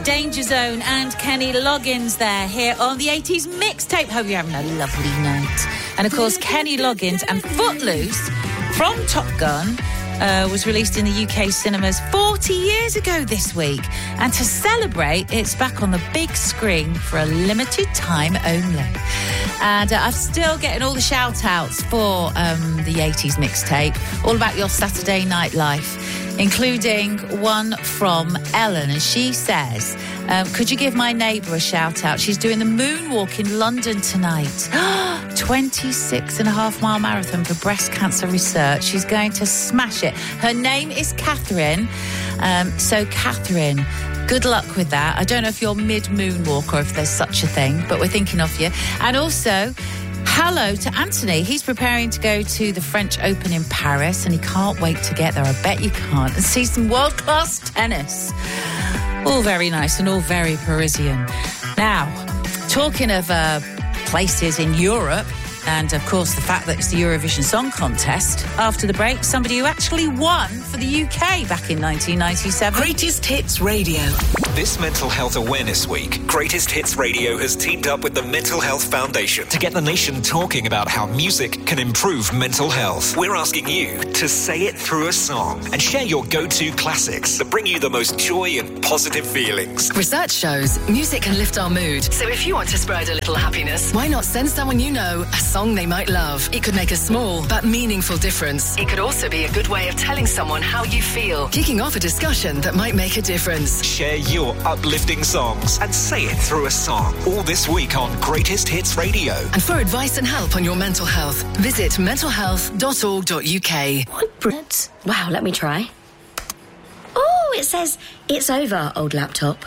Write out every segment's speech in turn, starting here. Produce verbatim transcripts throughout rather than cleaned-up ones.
Danger Zone and Kenny Loggins there here on the eighties mixtape. Hope you're having a lovely night. And of course, Kenny Loggins and Footloose from Top Gun uh, was released in the U K cinemas forty years ago this week. And to celebrate, it's back on the big screen for a limited time only. And uh, I'm still getting all the shout-outs for um, the eighties mixtape, all about your Saturday night life, including one from Ellen. And she says, um, could you give my neighbour a shout-out? She's doing the moonwalk in London tonight. twenty-six and a half mile marathon for breast cancer research. She's going to smash it. Her name is Catherine. Um, so, Catherine, good luck with that. I don't know if you're mid-moonwalk or if there's such a thing, but we're thinking of you. And also, hello to Anthony. He's preparing to go to the French Open in Paris and he can't wait to get there. I bet you can't. And see some world-class tennis. All very nice and all very Parisian. Now, talking of uh, places in Europe, and of course the fact that it's the Eurovision Song Contest, after the break, somebody who actually won for the U K back in nineteen ninety-seven. Greatest Hits Radio. This Mental Health Awareness Week, Greatest Hits Radio has teamed up with the Mental Health Foundation to get the nation talking about how music can improve mental health. We're asking you to say it through a song and share your go-to classics that bring you the most joy and positive feelings. Research shows music can lift our mood. So if you want to spread a little happiness, why not send someone you know a song they might love? It could make a small but meaningful difference. It could also be a good way of telling someone how you feel, kicking off a discussion that might make a difference. Share your uplifting songs and say it through a song. All this week on Greatest Hits Radio. And for advice and help on your mental health, visit mental health dot org dot U K. Wow, let me try. Oh, it says it's over, old laptop.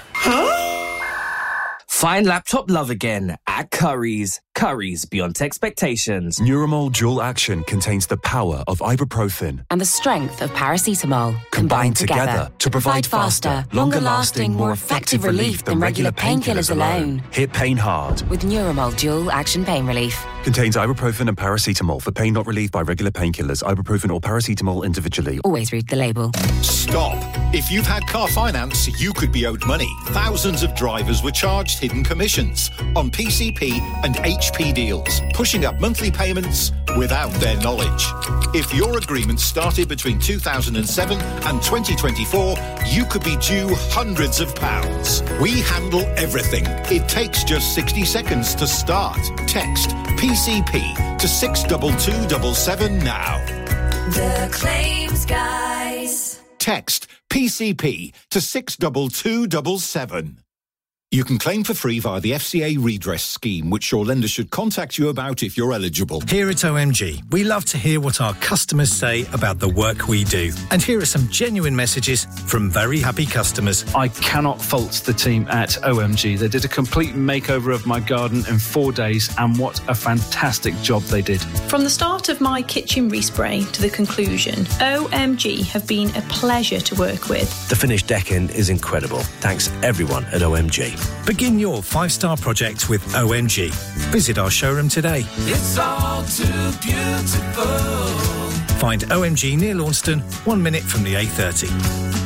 Find laptop love again at Currys. Currys beyond expectations. Neuramol Dual Action contains the power of ibuprofen and the strength of paracetamol combined, combined together, together to provide faster, longer-lasting, more effective relief than regular painkillers alone. Hit pain hard with Neuramol Dual Action Pain Relief. Contains ibuprofen and paracetamol for pain not relieved by regular painkillers. Ibuprofen or paracetamol individually. Always read the label. Stop. If you've had car finance, you could be owed money. Thousands of drivers were charged hidden commissions on P C P and H P deals, pushing up monthly payments without their knowledge. If your agreement started between two thousand seven and twenty twenty-four, you could be due hundreds of pounds. We handle everything. It takes just sixty seconds to start. Text P C P to six two two seven seven now. The Claims Guys. Text P C P to six two two seven seven. You can claim for free via the F C A redress scheme, which your lender should contact you about if you're eligible. Here at O M G, we love to hear what our customers say about the work we do. And here are some genuine messages from very happy customers. I cannot fault the team at O M G. They did a complete makeover of my garden in four days, and what a fantastic job they did. From the start of my kitchen respray to the conclusion, O M G have been a pleasure to work with. The finished decking is incredible. Thanks everyone at O M G. Begin your five-star project with O M G. Visit our showroom today. It's all too beautiful. Find O M G near Launceston, one minute from the A thirty.